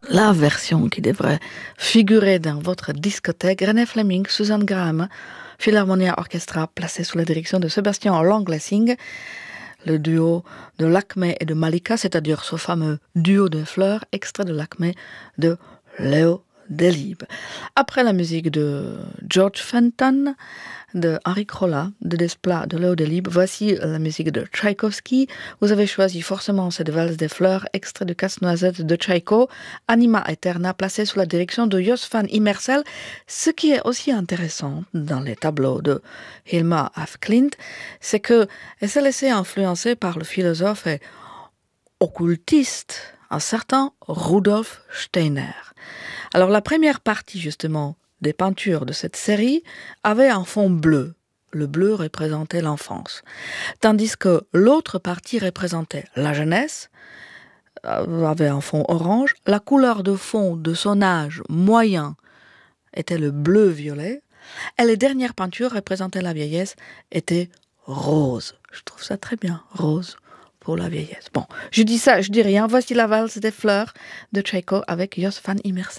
la version qui devrait figurer dans votre discothèque. René Fleming, Suzanne Graham, Philharmonia Orchestra, placé sous la direction de Sébastien Lang-Lessing, le duo de Lakmé et de Malika, c'est-à-dire ce fameux duo de fleurs, extrait de Lakmé de Léo Delibes. Après la musique de George Fenton, de Henri Crolla, de Desplat, de Léo Delibes, voici la musique de Tchaïkovski. Vous avez choisi forcément cette valse des fleurs, extrait de Casse-Noisette de Tchaïko, Anima Eterna, placé sous la direction de Jos van Immersel. Ce qui est aussi intéressant dans les tableaux de Hilma af Klint, c'est qu'elle s'est laissée influencer par le philosophe et occultiste, un certain Rudolf Steiner. Alors la première partie justement des peintures de cette série avait un fond bleu. Le bleu représentait l'enfance. Tandis que l'autre partie représentait la jeunesse, avait un fond orange. La couleur de fond de son âge moyen était le bleu-violet. Et les dernières peintures représentaient la vieillesse, étaient rose. Je trouve ça très bien, rose pour la vieillesse. Bon, je dis ça, je dis rien. Voici la valse des fleurs de Tchaïko avec Jos van Immersel.